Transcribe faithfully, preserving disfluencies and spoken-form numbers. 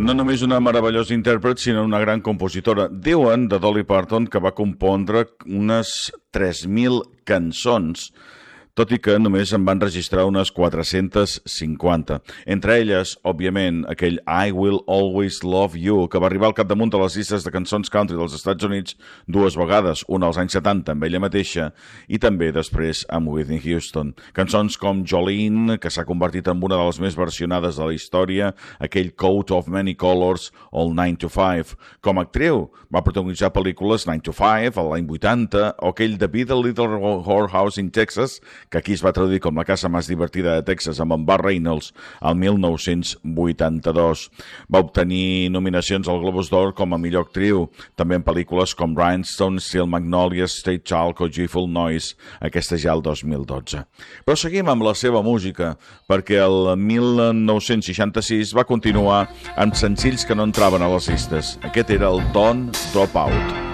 No només una meravellosa intèrpret, sinó una gran compositora. Diuen de Dolly Parton que va compondre unes tres mil cançons, tot i que només en van registrar unes quatre-centes cinquanta. Entre elles, òbviament, aquell I Will Always Love You, que va arribar al capdamunt de les llistes de cançons country dels Estats Units dues vegades, una als anys setanta amb ella mateixa i també després amb Whitney Houston. Cançons com Jolene, que s'ha convertit en una de les més versionades de la història, aquell Coat of Many Colors o el nine to five. Com a actriu, va protagonitzar pel·lícules nine to five, a l'any vuitanta, o aquell The Be the Little Whorehouse in Texas, que aquí es va traduir com La casa més divertida de Texas amb en Burt Reynolds al mil nou-cents vuitanta-dos. Va obtenir nominacions al Globus d'Or com a millor actriu, també en pel·lícules com Rhinestone, Steel Magnolias, State Child o Joyful Noise, aquesta ja el dos mil dotze. Però seguim amb la seva música, perquè el mil nou-cents seixanta-sis va continuar amb senzills que no entraven a les llistes. Aquest era el Don't Drop Out.